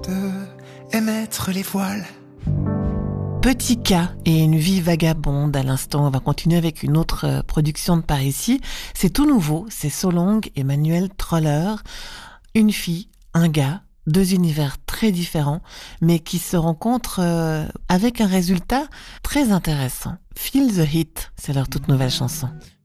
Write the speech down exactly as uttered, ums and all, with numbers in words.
de émettre les voiles. Petit K et une vie vagabonde. À l'instant, on va continuer avec une autre euh, production de par ici. C'est tout nouveau, c'est Solong et Manuel Troller. Une fille, un gars, deux univers très différents, mais qui se rencontrent euh, avec un résultat très intéressant. Feel the Heat, c'est leur toute nouvelle chanson.